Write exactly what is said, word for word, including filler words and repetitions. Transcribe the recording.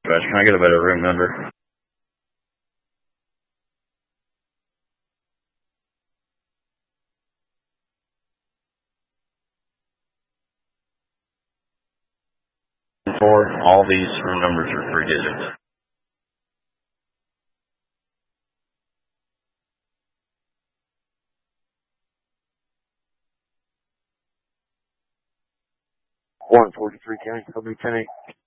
dispatch. Can I get a better room number? Four. All these room numbers are three digits. one forty-three County, W ten eight.